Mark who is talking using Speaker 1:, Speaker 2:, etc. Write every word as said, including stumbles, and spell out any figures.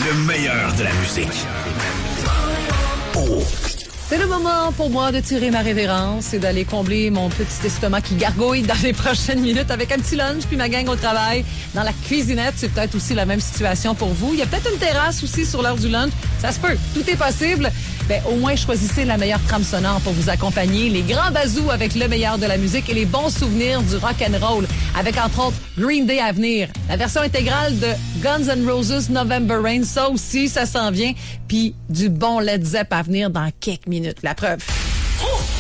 Speaker 1: Le meilleur de la musique. Oh.
Speaker 2: C'est le moment pour moi de tirer ma révérence et d'aller combler mon petit estomac qui gargouille dans les prochaines minutes avec un petit lunch puis ma gang au travail. Dans la cuisinette, c'est peut-être aussi la même situation pour vous. Il y a peut-être une terrasse aussi sur l'heure du lunch. Ça se peut. Tout est possible. Ben, au moins, choisissez la meilleure trame sonore pour vous accompagner. Les grands bazous avec le meilleur de la musique et les bons souvenirs du rock and roll. Avec, entre autres, Green Day à venir. La version intégrale de Guns N' Roses November Rain. Ça aussi, ça s'en vient. Puis du bon Led Zepp à venir dans quelques minutes. La preuve.